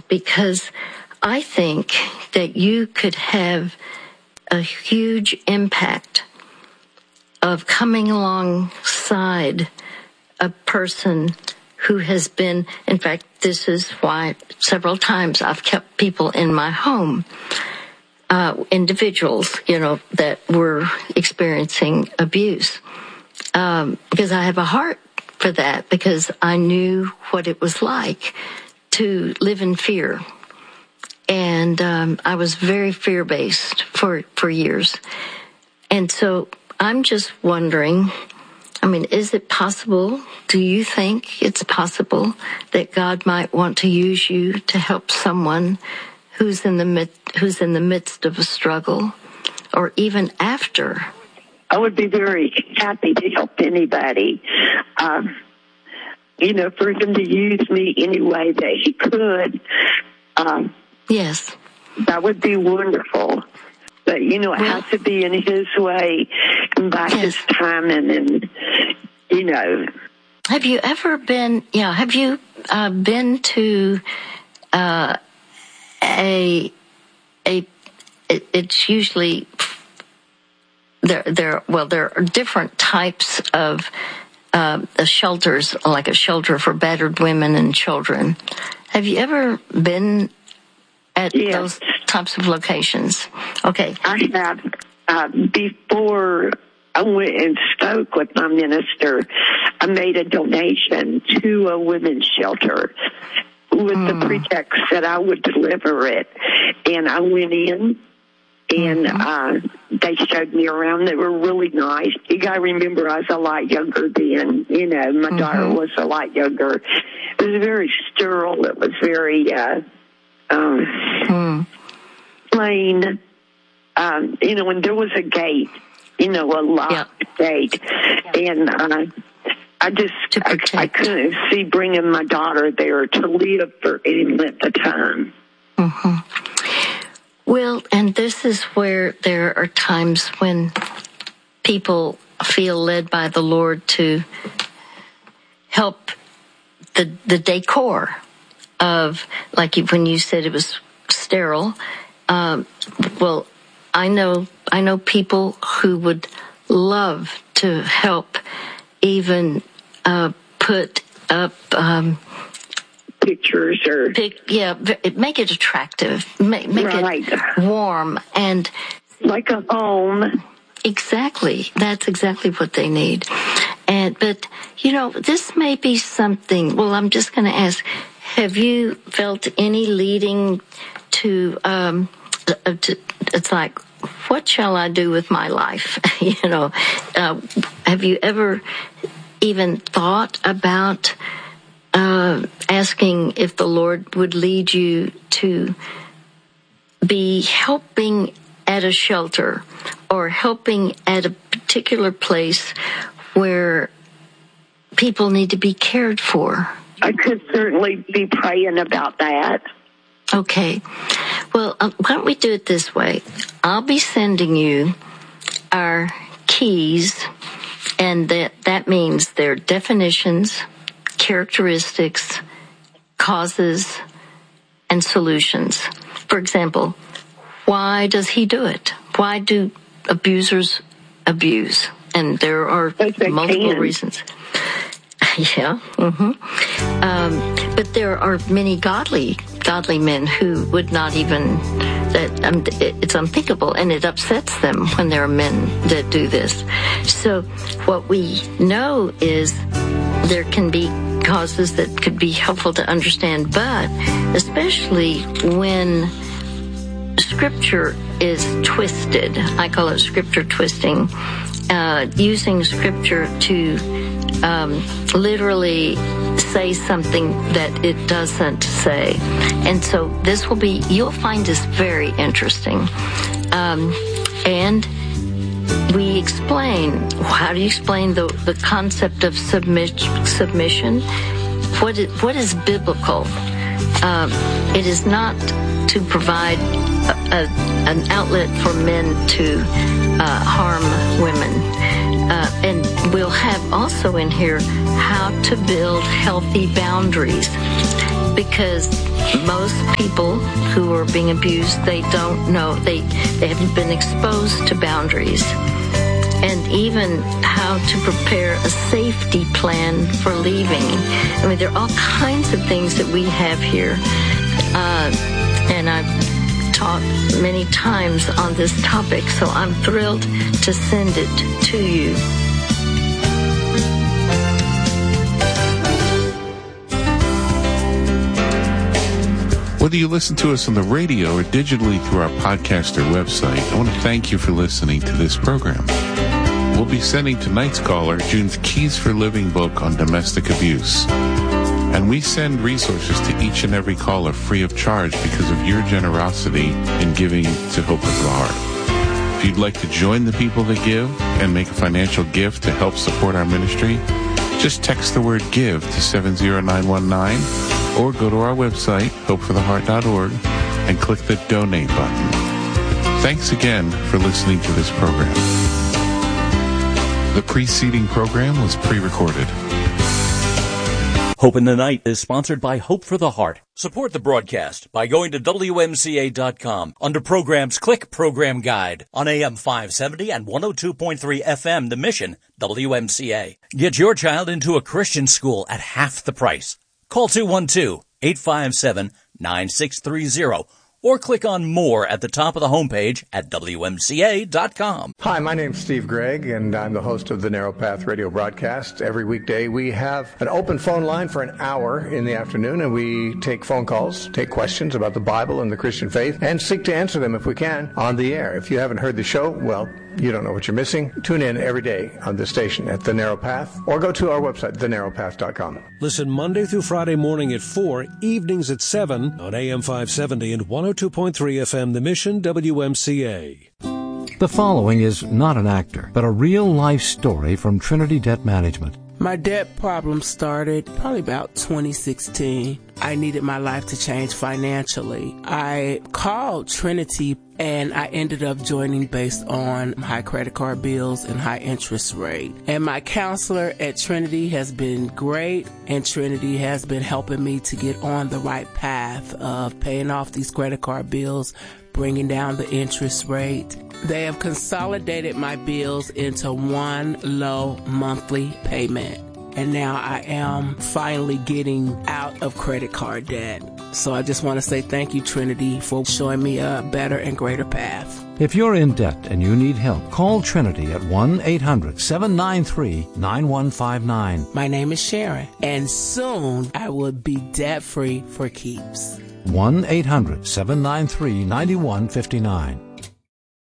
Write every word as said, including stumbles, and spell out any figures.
because I think that you could have a huge impact of coming alongside a person who has been, in fact, this is why several times I've kept people in my home, uh, individuals, you know, that were experiencing abuse, um, because I have a heart for that, because I knew what it was like to live in fear. And um, I was very fear-based for, for years. And so I'm just wondering, I mean, is it possible, do you think it's possible that God might want to use you to help someone who's in the mid, who's in the midst of a struggle, or even after? I would be very happy to help anybody. Um, you know, for him to use me any way that he could. Um, yes. That would be wonderful. But, you know, it well, has to be in his way and by yes. his timing, and, you know. Have you ever been, yeah, have you uh, been to uh, a, a, it, it's usually, there, there, well, there are different types of uh, shelters, like a shelter for battered women and children. Have you ever been at yes. those types of locations? Okay. I have. Uh, before I went and spoke with my minister, I made a donation to a women's shelter with mm. the pretext that I would deliver it. And I went in, and mm-hmm. uh, they showed me around. They were really nice. You got to remember, I was a lot younger then. You know, my mm-hmm. daughter was a lot younger. It was very sterile. It was very uh, um, mm. plain. Um, you know, and there was a gate, you know, a locked yeah. gate. And uh, I just, I, I couldn't see bringing my daughter there to live for any length of time. Mm-hmm. Well, and this is where there are times when people feel led by the Lord to help the the decor of, like when you said it was sterile. Um, well, I know I know people who would love to help, even uh, put up um, pictures or pic, yeah, make it attractive, make, make right. it warm and like a home. Exactly, that's exactly what they need. And but you know, this may be something. Well, I'm just going to ask: have you felt any leading to? Um, to it's like, what shall I do with my life? you know, uh, have you ever even thought about uh, asking if the Lord would lead you to be helping at a shelter or helping at a particular place where people need to be cared for? I could certainly be praying about that. Okay. Well, um, why don't we do it this way? I'll be sending you our keys, and that, that means their definitions, characteristics, causes, and solutions. For example, why does he do it? Why do abusers abuse? And there are multiple can. reasons. Yeah. Mm-hmm. Um, but there are many godly, godly men who would not even, that um, it's unthinkable, and it upsets them when there are men that do this. So what we know is there can be causes that could be helpful to understand, but especially when Scripture is twisted, I call it Scripture twisting, uh, using Scripture to Um, literally say something that it doesn't say. And so this will be, you'll find this very interesting. Um, and we explain, how do you explain the, the concept of submit, submission? What is, what is biblical? Um, it is not to provide a, a, an outlet for men to uh, harm women. Uh, and we'll have also in here how to build healthy boundaries. because most people who are being abused, they don't know, they, they haven't been exposed to boundaries. And even how to prepare a safety plan for leaving. I mean, there are all kinds of things that we have here. Uh, and I've taught many times on this topic, so I'm thrilled to send it to you. Whether you listen to us on the radio or digitally through our podcast or website, I want to thank you for listening to this program. We'll be sending tonight's caller June's Keys for Living book on domestic abuse. And we send resources to each and every caller free of charge because of your generosity in giving to Hope of the Heart. If you'd like to join the people that give and make a financial gift to help support our ministry, just text the word GIVE to seven zero nine one nine or go to our website, hope for the heart dot org, and click the donate button. Thanks again for listening to this program. The preceding program was pre-recorded. Hope in the Night is sponsored by Hope for the Heart. Support the broadcast by going to W M C A dot com. Under programs, click Program Guide. On A M five seventy and one oh two point three F M, The Mission, W M C A. Get your child into a Christian school at half the price. Call two one two, eight five seven, nine six three zero or click on More at the top of the homepage at W M C A dot com. Hi, my name's Steve Gregg, and I'm the host of the Narrow Path radio broadcast. Every weekday, we have an open phone line for an hour in the afternoon, and we take phone calls, take questions about the Bible and the Christian faith, and seek to answer them, if we can, on the air. If you haven't heard the show, well, you don't know what you're missing. Tune in every day on this station at The Narrow Path, or go to our website, the narrow path dot com. Listen Monday through Friday morning at four, evenings at seven on A M five seventy and one oh two point three F M, The Mission, W M C A. The following is not an actor, but a real-life story from Trinity Debt Management. My debt problem started probably about twenty sixteen. I needed my life to change financially. I called Trinity and I ended up joining based on high credit card bills and high interest rate. And my counselor at Trinity has been great, and Trinity has been helping me to get on the right path of paying off these credit card bills, bringing down the interest rate. They have consolidated my bills into one low monthly payment. And now I am finally getting out of credit card debt. So I just want to say thank you, Trinity, for showing me a better and greater path. If you're in debt and you need help, call Trinity at one eight hundred, seven nine three, nine one five nine. My name is Sharon, and soon I will be debt-free for keeps. one eight hundred, seven nine three, nine one five nine.